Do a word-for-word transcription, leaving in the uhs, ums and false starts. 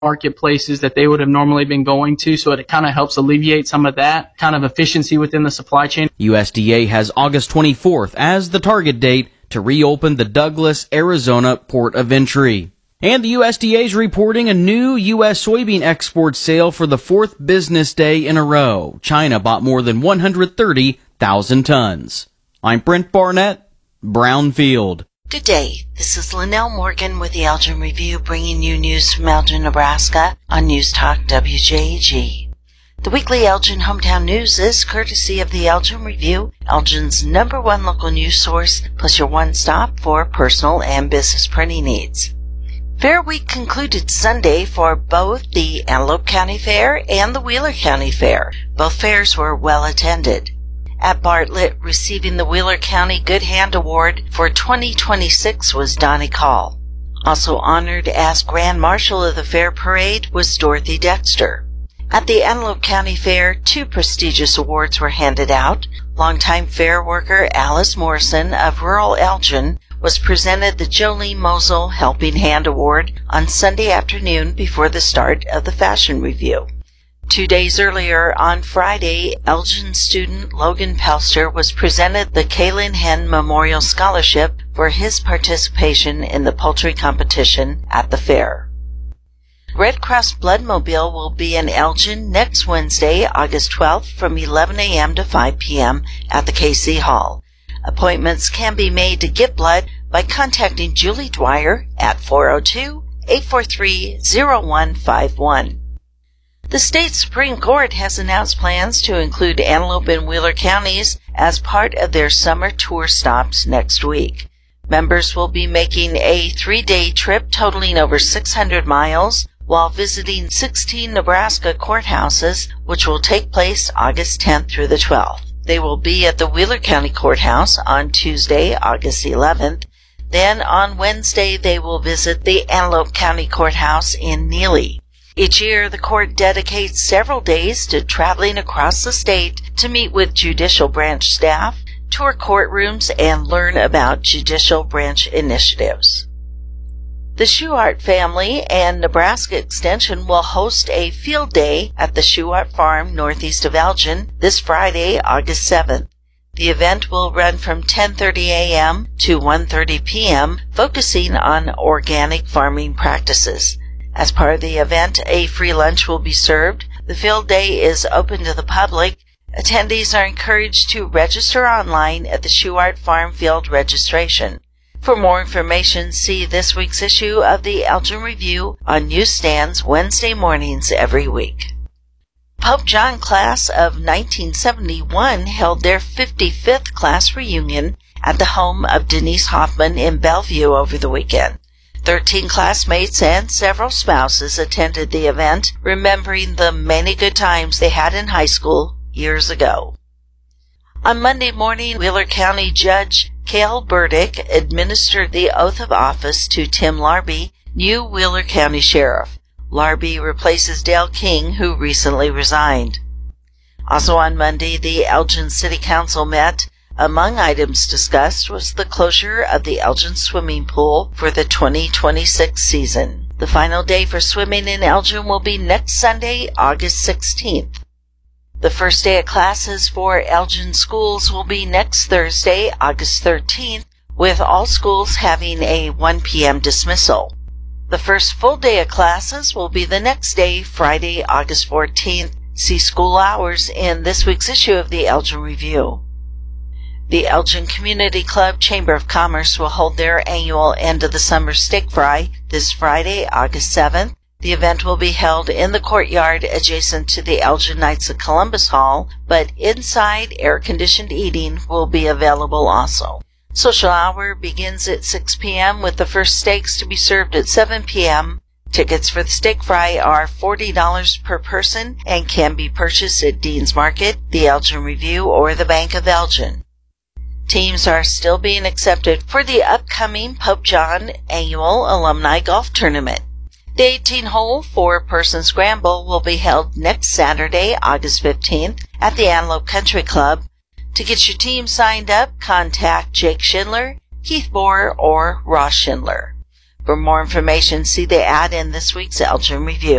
marketplaces that they would have normally been going to, so it kind of helps alleviate some of that kind of efficiency within the supply chain. U S D A has August twenty-fourth as the target date to reopen the Douglas, Arizona port of entry. And the U S D A is reporting a new U S soybean export sale for the fourth business day in a row. China bought more than one hundred thirty thousand tons. I'm Brent Barnett, Brownfield. Good day. This is Linnell Morgan with the Elgin Review, bringing you news from Elgin, Nebraska on News Talk W J G. The weekly Elgin Hometown News is courtesy of the Elgin Review, Elgin's number one local news source, plus your one-stop for personal and business printing needs. Fair Week concluded Sunday for both the Antelope County Fair and the Wheeler County Fair. Both fairs were well attended. At Bartlett, receiving the Wheeler County Good Hand Award for twenty twenty-six was Donnie Call. Also honored as Grand Marshal of the Fair Parade was Dorothy Dexter. At the Antelope County Fair, two prestigious awards were handed out. Longtime fair worker Alice Morrison of rural Elgin was presented the Jolie Mosel Helping Hand Award on Sunday afternoon before the start of the Fashion Review. Two days earlier, on Friday, Elgin student Logan Pelster was presented the Kaylin Henn Memorial Scholarship for his participation in the poultry competition at the fair. Red Cross Bloodmobile will be in Elgin next Wednesday, August twelfth from eleven a.m. to five p.m. at the K C Hall. Appointments can be made to get blood by contacting Julie Dwyer at four oh two, eight four three, oh one five one. The state Supreme Court has announced plans to include Antelope and Wheeler counties as part of their summer tour stops next week. Members will be making a three-day trip totaling over six hundred miles while visiting sixteen Nebraska courthouses, which will take place August tenth through the twelfth. They will be at the Wheeler County Courthouse on Tuesday, August eleventh. Then on Wednesday, they will visit the Antelope County Courthouse in Neely. Each year, the court dedicates several days to traveling across the state to meet with judicial branch staff, tour courtrooms, and learn about judicial branch initiatives. The Schuart family and Nebraska Extension will host a field day at the Schuart Farm northeast of Elgin this Friday, August seventh. The event will run from ten thirty a.m. to one thirty p.m., focusing on organic farming practices. As part of the event, a free lunch will be served. The field day is open to the public. Attendees are encouraged to register online at the Schuart Farm Field Registration. For more information, see this week's issue of the Elgin Review on newsstands Wednesday mornings every week. Pope John class of nineteen seventy-one held their fifty-fifth class reunion at the home of Denise Hoffman in Bellevue over the weekend. Thirteen classmates and several spouses attended the event, remembering the many good times they had in high school years ago. On Monday morning, Wheeler County Judge Cale Burdick administered the oath of office to Tim Larby, new Wheeler County Sheriff. Larby replaces Dale King, who recently resigned. Also on Monday, the Elgin City Council met. Among items discussed was the closure of the Elgin swimming pool for the twenty twenty-six season. The final day for swimming in Elgin will be next Sunday, August sixteenth. The first day of classes for Elgin schools will be next Thursday, August thirteenth, with all schools having a one p.m. dismissal. The first full day of classes will be the next day, Friday, August fourteenth. See school hours in this week's issue of the Elgin Review. The Elgin Community Club Chamber of Commerce will hold their annual end of the summer steak fry this Friday, August seventh. The event will be held in the courtyard adjacent to the Elgin Knights of Columbus Hall, but inside air-conditioned eating will be available also. Social hour begins at six p.m. with the first steaks to be served at seven p.m. Tickets for the steak fry are forty dollars per person and can be purchased at Dean's Market, the Elgin Review, or the Bank of Elgin. Teams are still being accepted for the upcoming Pope John Annual Alumni Golf Tournament. The eighteen-hole four-person scramble will be held next Saturday, August fifteenth, at the Antelope Country Club. To get your team signed up, contact Jake Schindler, Keith Bohr, or Ross Schindler. For more information, see the ad in this week's Elgin Review.